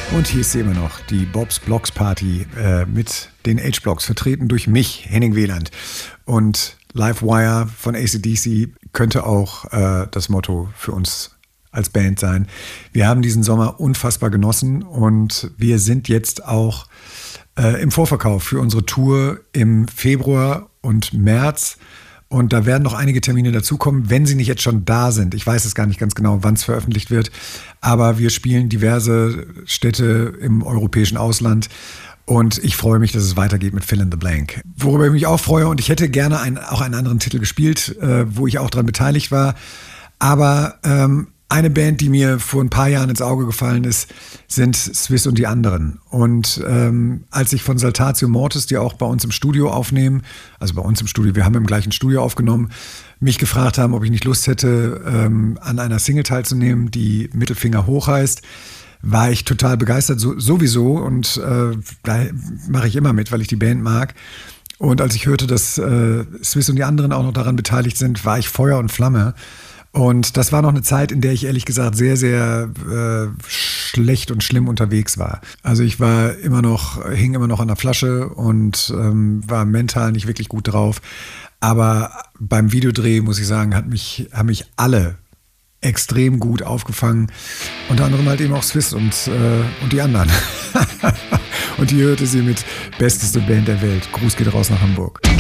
Und hier ist sie immer noch, die Bob's Blocks Party mit den H-Blocks, vertreten durch mich, Henning Wieland. Und Livewire von AC/DC könnte auch das Motto für uns als Band sein. Wir haben diesen Sommer unfassbar genossen und wir sind jetzt auch im Vorverkauf für unsere Tour im Februar und März. Und da werden noch einige Termine dazukommen, wenn sie nicht jetzt schon da sind. Ich weiß es gar nicht ganz genau, wann es veröffentlicht wird. Aber wir spielen diverse Städte im europäischen Ausland. Und ich freue mich, dass es weitergeht mit Fill in the Blank. Worüber ich mich auch freue, und ich hätte gerne auch einen anderen Titel gespielt, wo ich auch daran beteiligt war. Aber eine Band, die mir vor ein paar Jahren ins Auge gefallen ist, sind Swiss und die anderen. Und als ich von Saltatio Mortis, die auch bei uns im Studio aufnehmen, also bei uns im Studio, wir haben im gleichen Studio aufgenommen, mich gefragt haben, ob ich nicht Lust hätte, an einer Single teilzunehmen, die Mittelfinger hoch heißt, war ich total begeistert, sowieso. Und da mache ich immer mit, weil ich die Band mag. Und als ich hörte, dass Swiss und die anderen auch noch daran beteiligt sind, war ich Feuer und Flamme. Und das war noch eine Zeit, in der ich ehrlich gesagt sehr, sehr schlecht und schlimm unterwegs war. Also ich hing immer noch an der Flasche und war mental nicht wirklich gut drauf. Aber beim Videodreh, muss ich sagen, haben mich alle extrem gut aufgefangen. Unter anderem halt eben auch Swiss und die anderen. Und die hörte sie mit Besteste Band der Welt. Gruß geht raus nach Hamburg.